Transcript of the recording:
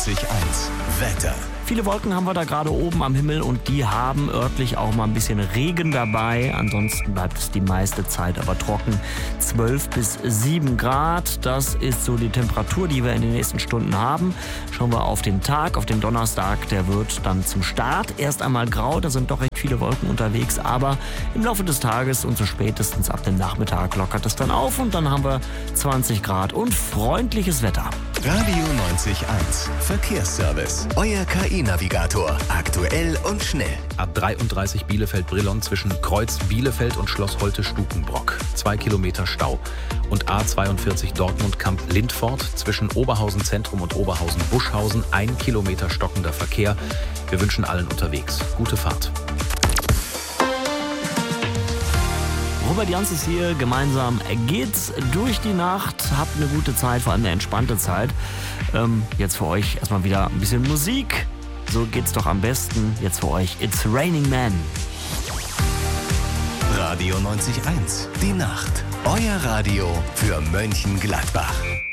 90.1 Wetter. Viele Wolken haben wir da gerade oben am Himmel und die haben örtlich auch mal ein bisschen Regen dabei. Ansonsten bleibt es die meiste Zeit aber trocken. 12 bis 7 Grad, das ist so die Temperatur, die wir in den nächsten Stunden haben. Schauen wir auf den Tag, auf den Donnerstag, der wird dann zum Start erst einmal grau. Da sind doch recht viele Wolken unterwegs, aber im Laufe des Tages und so spätestens ab dem Nachmittag lockert es dann auf und dann haben wir 20 Grad und freundliches Wetter. Radio 90.1 Verkehrsservice. Euer KI-Navigator. Aktuell und schnell. A33 Bielefeld-Brilon zwischen Kreuz Bielefeld und Schloss Holte-Stukenbrock. 2 Kilometer Stau. Und A42 Dortmund-Kamp-Lindfort zwischen Oberhausen Zentrum und Oberhausen-Buschhausen. 1 Kilometer stockender Verkehr. Wir wünschen allen unterwegs gute Fahrt. Robert Jans ist hier, gemeinsam geht's durch die Nacht. Habt eine gute Zeit, vor allem eine entspannte Zeit. Jetzt für euch erstmal wieder ein bisschen Musik. So geht's doch am besten. Jetzt für euch It's Raining Man. Radio 90.1 Die Nacht. Euer Radio für Mönchengladbach.